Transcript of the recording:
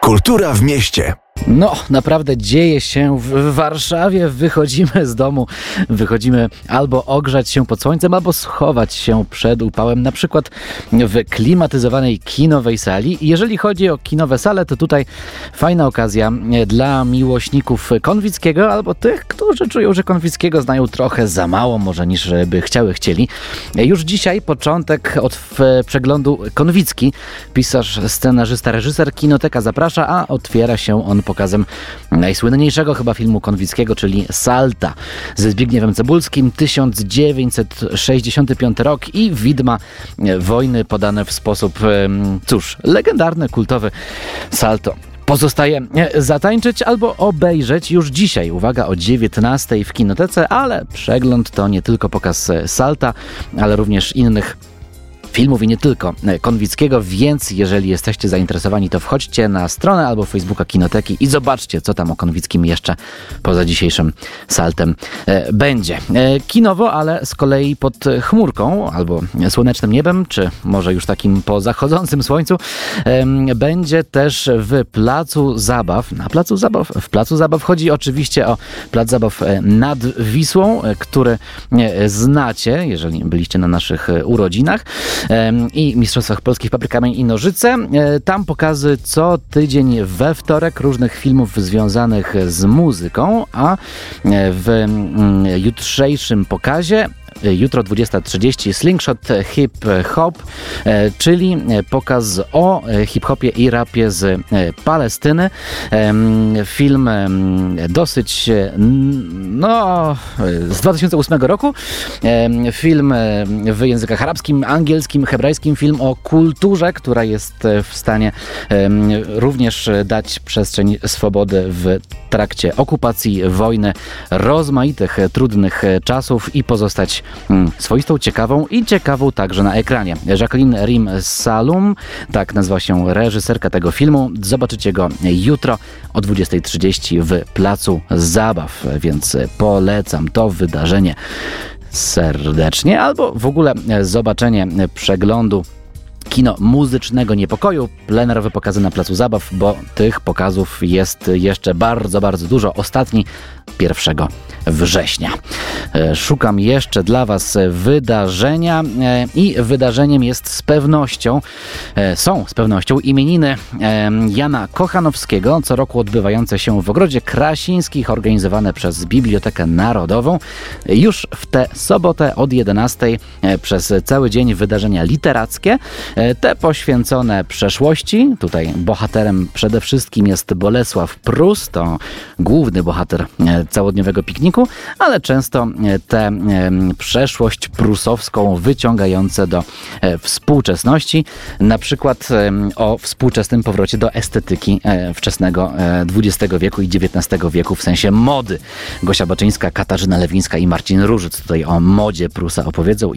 Kultura w mieście. No, naprawdę dzieje się w Warszawie. Wychodzimy z domu, wychodzimy albo ogrzać się pod słońcem, albo schować się przed upałem, na przykład w klimatyzowanej kinowej sali. Jeżeli chodzi o kinowe sale, to tutaj fajna okazja dla miłośników Konwickiego, albo tych, którzy czują, że Konwickiego znają trochę za mało, może niż by chcieli. Już dzisiaj początek od przeglądu Konwicki. Pisarz, scenarzysta, reżyser, Kinoteka zaprasza, a otwiera się on pokazem najsłynniejszego chyba filmu Konwickiego, czyli Salta ze Zbigniewem Cebulskim, 1965 rok i widma wojny podane w sposób, legendarny, kultowy. Salto. Pozostaje zatańczyć albo obejrzeć już dzisiaj. Uwaga, o 19:00 w Kinotece, ale przegląd to nie tylko pokaz Salta, ale również innych filmów i nie tylko Konwickiego, więc jeżeli jesteście zainteresowani, to wchodźcie na stronę albo Facebooka Kinoteki i zobaczcie, co tam o Konwickim jeszcze poza dzisiejszym Saltem będzie. Kinowo, ale z kolei pod chmurką albo słonecznym niebem, czy może już takim po zachodzącym słońcu, będzie też w Placu Zabaw. W Placu Zabaw chodzi oczywiście o Plac Zabaw nad Wisłą, który znacie, jeżeli byliście na naszych urodzinach i Mistrzostwach Polskich Papry, Kamień i Nożyce. Tam pokazy co tydzień we wtorek różnych filmów związanych z muzyką, a w jutrzejszym pokazie jutro 20:30 Slingshot Hip Hop, czyli pokaz o hip-hopie i rapie z Palestyny. Film dosyć, z 2008 roku. Film w językach arabskim, angielskim, hebrajskim. Film o kulturze, która jest w stanie również dać przestrzeń swobody w trakcie okupacji, wojny, rozmaitych, trudnych czasów i pozostać swoistą, ciekawą także na ekranie. Jacqueline Rim Salum, tak nazywa się reżyserka tego filmu. Zobaczycie go jutro o 20:30 w Placu Zabaw, więc polecam to wydarzenie serdecznie, albo w ogóle zobaczenie przeglądu Kino Muzycznego Niepokoju, plenerowe pokazy na Placu Zabaw, bo tych pokazów jest jeszcze bardzo, bardzo dużo. Ostatni 1 września. Szukam jeszcze dla Was wydarzenia i wydarzeniem są z pewnością imieniny Jana Kochanowskiego, co roku odbywające się w Ogrodzie Krasińskich, organizowane przez Bibliotekę Narodową. Już w tę sobotę od 11:00 przez cały dzień wydarzenia literackie, te poświęcone przeszłości. Tutaj bohaterem przede wszystkim jest Bolesław Prus, to główny bohater całodniowego pikniku, ale często tę przeszłość prusowską wyciągające do współczesności, na przykład o współczesnym powrocie do estetyki wczesnego XX wieku i XIX wieku w sensie mody. Gosia Baczyńska, Katarzyna Lewińska i Marcin Różyc tutaj o modzie Prusa opowiedzą.